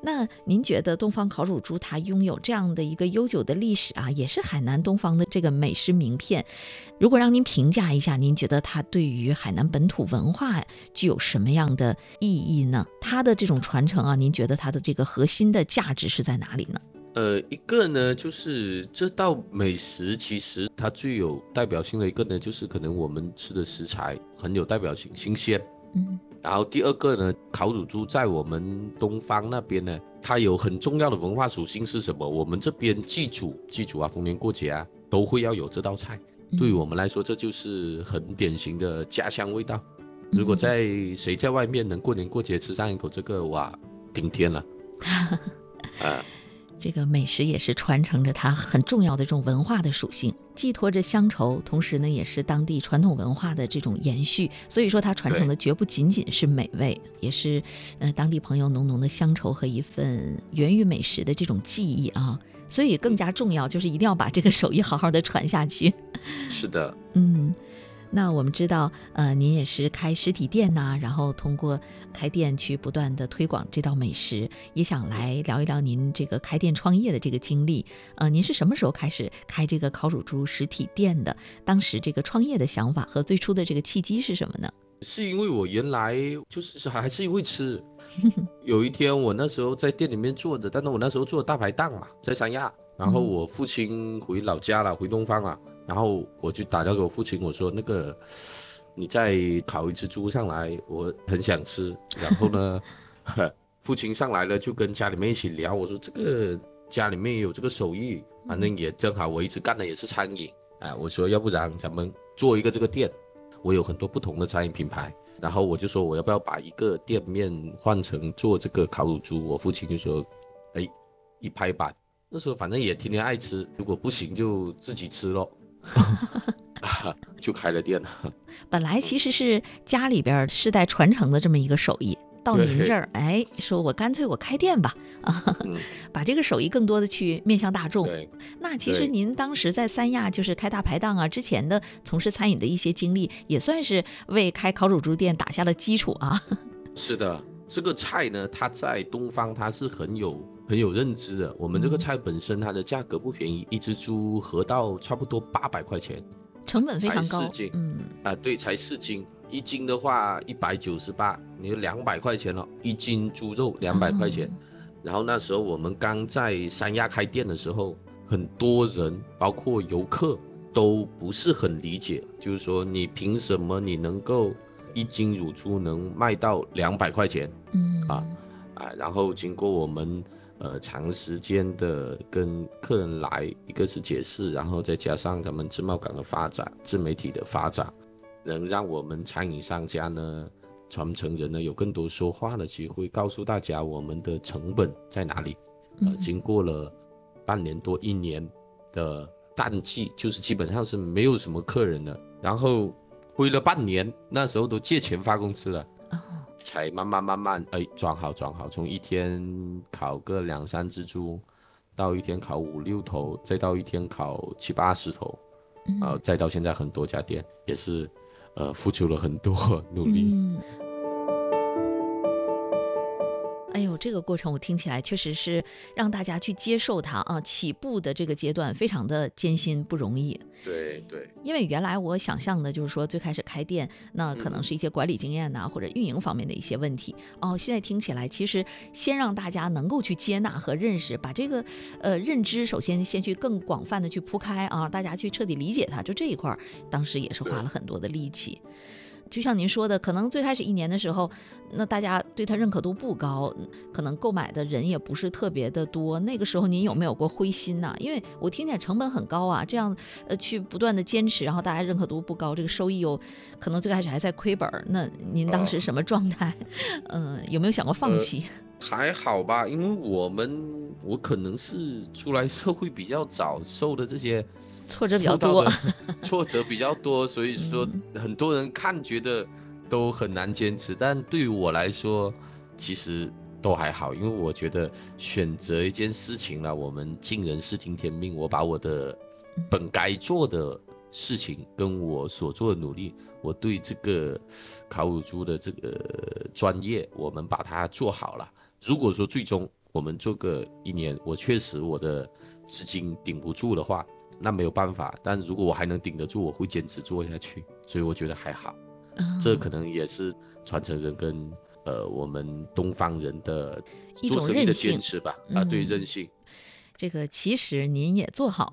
那您觉得东方烤乳猪它拥有这样的一个悠久的历史啊，也是海南东方的这个美食名片，如果让您评价一下，您觉得它对于海南本土文化具有什么样的意义呢？它的这种传承啊，您觉得它的这个核心的价值是在哪里呢？ 一个呢，就是这道美食其实它最有代表性的一个呢，就是可能我们吃的食材很有代表性，新鲜。然后第二个呢，烤乳猪在我们东方那边呢，它有很重要的文化属性是什么？我们这边祭祖啊，逢年过节啊，都会要有这道菜。对于我们来说，这就是很典型的家乡味道。如果谁在外面能过年过节吃上一口这个，哇，顶天了。 这个美食也是传承着它很重要的这种文化的属性，寄托着乡愁，同时呢也是当地传统文化的这种延续。所以说它传承的绝不仅仅是美味，也是当地朋友浓浓的乡愁和一份源于美食的这种记忆啊。所以更加重要就是一定要把这个手艺好好的传下去。 是的。 那我们知道您也是开实体店呐，然后通过开店去不断的推广这道美食，也想来聊一聊您这个开店创业的这个经历。您是什么时候开始开这个烤乳猪实体店的？当时这个创业的想法和最初的这个契机是什么呢？ 是因为我原来就是还是因为吃。有一天我那时候在店里面坐着，但是我那时候做大排档嘛，在三亚，然后我父亲回老家了，回东方了，然后我就打电话给我父亲，我说那个你再烤一只猪上来，我很想吃。然后呢父亲上来了就跟家里面一起聊，我说这个家里面有这个手艺，反正也正好我一直干的也是餐饮，我说要不然咱们做一个这个店，我有很多不同的餐饮品牌，然后我就说我要不要把一个店面换成做这个烤乳猪，我父亲就说一拍板。那时候反正也天天爱吃，如果不行就自己吃咯。就开了店了。 本来其实是家里边世代传承的这么一个手艺，到您这儿说我干脆我开店吧，把这个手艺更多的去面向大众。那其实您当时在三亚就是开大排档啊，之前的从事餐饮的一些经历，也算是为开烤乳猪店打下了基础啊。 是的，这个菜呢，它在东方它是很有认知的。我们这个菜本身它的价格不便宜，一只猪合到差不多800块钱， 成本非常高。 才4斤。对，才4斤，一斤的话198，你就200块钱了，一斤猪肉200块钱。然后那时候我们刚在三亚开店的时候，很多人包括游客都不是很理解，就是说你凭什么你能够一斤乳猪能卖到200块钱？然后经过我们长时间的跟客人来，一个是解释，然后再加上咱们自贸港的发展、自媒体的发展，能让我们餐饮商家呢、传承人呢有更多说话的机会，告诉大家我们的成本在哪里。经过了半年多1年的淡季，就是基本上是没有什么客人了，然后挥了半年，那时候都借钱发工资了。才慢慢转好，从一天烤个2-3只猪，到一天烤5-6头，再到一天烤70-80头，再到现在很多家店，也是付出了很多努力。 哎呦，这个过程我听起来确实是让大家去接受它啊，起步的这个阶段非常的艰辛不容易。 对， 因为原来我想象的就是说最开始开店，那可能是一些管理经验呐，或者运营方面的一些问题。现在听起来其实先让大家能够去接纳和认识，把这个认知首先去更广泛的去铺开啊，大家去彻底理解它，就这一块当时也是花了很多的力气。就像您说的，可能最开始1年的时候，那大家对它认可度不高，可能购买的人也不是特别的多。那个时候您有没有过灰心呢？因为我听起来成本很高啊，这样去不断的坚持，然后大家认可度不高，这个收益又可能最开始还在亏本，那您当时什么状态？有没有想过放弃？ 还好吧，因为我可能是出来社会比较早，受的这些挫折比较多， 挫折比较多，所以说很多人觉得都很难坚持，但对于我来说，其实都还好，因为我觉得选择一件事情了，我们尽人事听天命，我把我的本该做的事情跟我所做的努力，我对这个烤乳猪的这个专业，我们把它做好了。如果说最终我们做个1年，我确实我的资金顶不住的话，那没有办法。但如果我还能顶得住，我会坚持做下去。所以我觉得还好，这可能也是传承人跟我们东方人的做生意的坚持吧。对，韧性。 这个其实您也做好